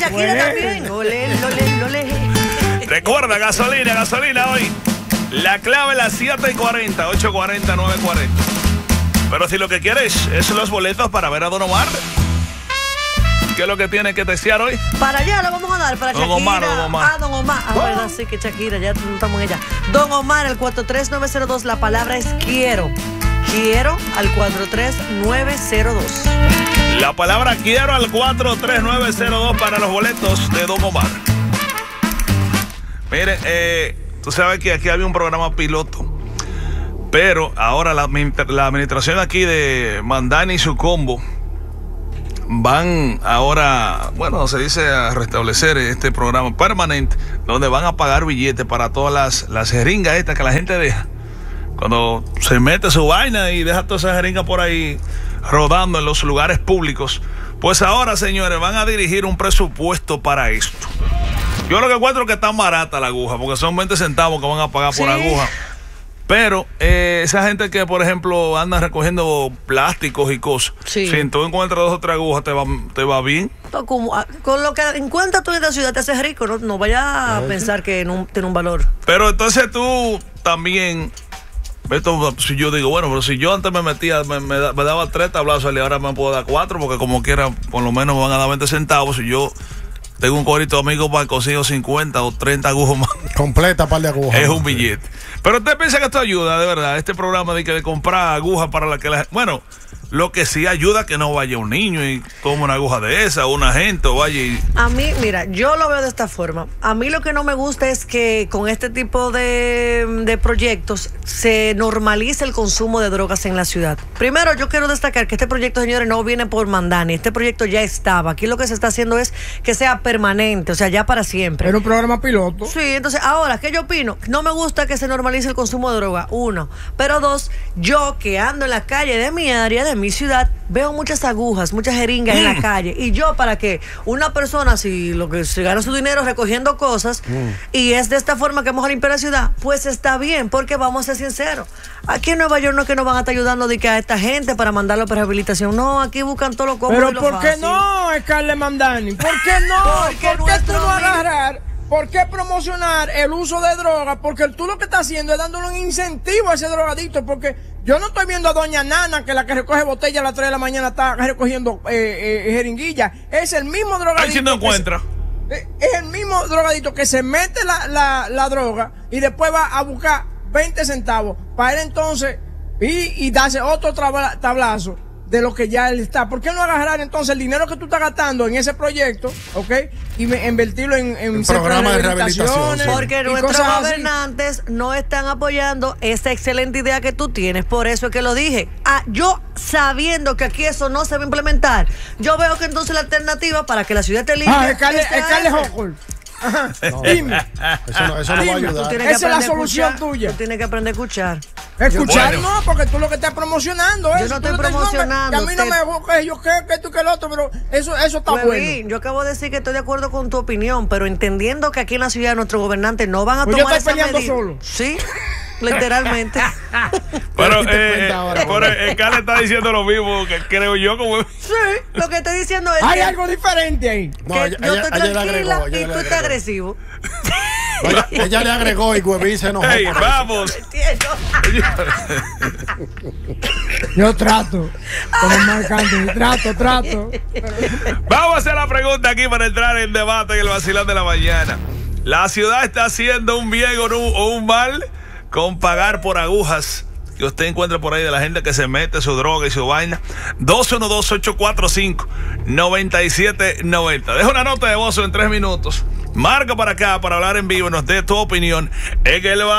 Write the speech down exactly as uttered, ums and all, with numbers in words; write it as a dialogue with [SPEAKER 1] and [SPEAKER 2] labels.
[SPEAKER 1] Shakira también. Ole, ole, ole.
[SPEAKER 2] Recuerda, gasolina, gasolina hoy. La clave es la siete y cuarenta, ocho cuarenta, nueve cuarenta. Pero si lo que quieres es los boletos para ver a Don Omar, ¿qué es lo que tiene que testear hoy?
[SPEAKER 1] Para allá lo vamos a dar, para
[SPEAKER 2] Don
[SPEAKER 1] Shakira.
[SPEAKER 2] Omar, Don Omar.
[SPEAKER 1] Ah, Don Omar. Ah, verdad, sí que Shakira, ya no estamos en ella. Don Omar, el cuatro tres nueve cero dos, la palabra es quiero. Quiero al cuatro tres nueve cero dos.
[SPEAKER 2] La palabra quiero al cuatro tres nueve cero dos para los boletos de Don Omar. Mire, eh, tú sabes que aquí había un programa piloto, pero ahora la, la administración aquí de Mandani y su combo van ahora, bueno, se dice a restablecer este programa permanente, donde van a pagar billetes para todas las, las jeringas estas que la gente deja. Cuando se mete su vaina y deja toda esa jeringa por ahí rodando en los lugares públicos, pues ahora, señores, van a dirigir un presupuesto para esto. Yo lo que encuentro es que está barata la aguja, porque son veinte centavos que van a pagar por
[SPEAKER 1] sí. aguja.
[SPEAKER 2] Pero eh, esa gente que, por ejemplo, anda recogiendo plásticos y cosas,
[SPEAKER 1] sí.
[SPEAKER 2] si tú encuentras dos o tres agujas, te va, te va bien.
[SPEAKER 1] Como, con lo que encuentras tú en la ciudad te haces rico, no, no vayas a pensar que no tiene un valor.
[SPEAKER 2] Pero entonces tú también... Esto, si yo digo, bueno, pero si yo antes me metía, me, me, me daba tres tablazos y ahora me puedo dar cuatro, porque como quiera, por lo menos me van a dar veinte centavos. Si yo tengo un corito de amigos para consigo cincuenta o treinta agujas más.
[SPEAKER 3] Completa par de agujas.
[SPEAKER 2] Es un billete. Pero usted piensa que esto ayuda, de verdad, este programa de que de comprar agujas para la que la gente... Bueno, lo que sí ayuda que no vaya un niño y tome una aguja de esa, o una gente, o vaya y...
[SPEAKER 1] A mí, mira, yo lo veo de esta forma. A mí lo que no me gusta es que con este tipo de, de proyectos se normalice el consumo de drogas en la ciudad. Primero, yo quiero destacar que este proyecto, señores, no viene por Mandani. Este proyecto ya estaba. Aquí lo que se está haciendo es que sea permanente, o sea, ya para siempre.
[SPEAKER 4] Era un programa piloto.
[SPEAKER 1] Sí, entonces, ahora, ¿qué yo opino? No me gusta que se normalice el consumo de droga, uno. Pero dos, yo que ando en la calle de mi área, de mi ciudad, veo muchas agujas, muchas jeringas mm. en la calle. Y yo, para que una persona, si lo que se gana su dinero recogiendo cosas, mm. y es de esta forma que vamos a limpiar la ciudad, pues está bien, porque vamos a ser sinceros. Aquí en Nueva York no es que nos van a estar ayudando de que a esta gente para mandarlo para rehabilitación. No, aquí buscan todo lo cómodo.
[SPEAKER 4] Pero
[SPEAKER 1] y lo
[SPEAKER 4] ¿por
[SPEAKER 1] fácil.
[SPEAKER 4] qué no, Scarlett Mandani? ¿Por qué no?
[SPEAKER 1] Porque
[SPEAKER 4] ¿Por qué tú no agarrar? ¿Por qué promocionar el uso de drogas? Porque tú lo que estás haciendo es dándole un incentivo a ese drogadicto. Porque yo no estoy viendo a doña Nana, que la que recoge botella a las tres de la mañana está recogiendo eh, eh, jeringuilla. Es el mismo drogadicto.
[SPEAKER 2] Ahí sí no encuentra.
[SPEAKER 4] Se, es el mismo drogadicto que se mete la, la, la droga y después va a buscar veinte centavos para él entonces y, y darse otro tablazo de lo que ya él está. ¿Por qué no agarrar entonces el dinero que tú estás gastando en ese proyecto, ok, y me, invertirlo en, en,
[SPEAKER 3] en programas de rehabilitación?
[SPEAKER 1] Sí. Porque nuestros gobernantes así no están apoyando esa excelente idea que tú tienes. Por eso es que lo dije. Ah, yo sabiendo que aquí eso no se va a implementar, yo veo que entonces la alternativa para que la ciudad esté limpia.
[SPEAKER 4] Ah, Scarlett Hochul. Ajá.
[SPEAKER 3] No, dime. Eso no, eso no va a ayudar.
[SPEAKER 4] Esa es la solución tuya.
[SPEAKER 1] Tú tienes que aprender a escuchar.
[SPEAKER 4] Escuchar
[SPEAKER 2] bueno.
[SPEAKER 4] No, porque tú lo que estás promocionando es.
[SPEAKER 1] Yo no estoy promocionando.
[SPEAKER 4] No me, que a mí
[SPEAKER 1] te...
[SPEAKER 4] no me yo que, que tú que el otro, pero eso, eso está
[SPEAKER 1] pues
[SPEAKER 4] bueno.
[SPEAKER 1] Bien, yo acabo de decir que estoy de acuerdo con tu opinión, pero entendiendo que aquí en la ciudad nuestros gobernantes no van a
[SPEAKER 4] pues
[SPEAKER 1] tomar
[SPEAKER 4] yo estoy
[SPEAKER 1] esa
[SPEAKER 4] peleando
[SPEAKER 1] medida.
[SPEAKER 4] solo.
[SPEAKER 1] Sí, literalmente.
[SPEAKER 2] Pero eh, pero eh, Scarlett está diciendo lo mismo que creo yo. Como...
[SPEAKER 1] Sí, lo que estoy diciendo es
[SPEAKER 4] hay
[SPEAKER 1] que
[SPEAKER 4] algo diferente ahí.
[SPEAKER 1] Que
[SPEAKER 3] No,
[SPEAKER 1] yo
[SPEAKER 3] ella,
[SPEAKER 1] estoy
[SPEAKER 3] ella
[SPEAKER 1] tranquila
[SPEAKER 3] agregó, ella
[SPEAKER 1] y tú estás agresivo.
[SPEAKER 3] No, ella, ella le agregó y Huevín se enojó.
[SPEAKER 2] Hey, vamos.
[SPEAKER 4] Yo trato. Como marcando, trato, trato.
[SPEAKER 2] Vamos a hacer la pregunta aquí para entrar en debate en el vacilón de la mañana. ¿La ciudad está haciendo un bien o un, o un mal con pagar por agujas que usted encuentra por ahí de la gente que se mete su droga y su vaina? Dos uno dos, ocho cuatro cinco, nueve siete nueve cero. Deja una nota de voz en tres minutos. Marca para acá para hablar en vivo y nos dé tu opinión en el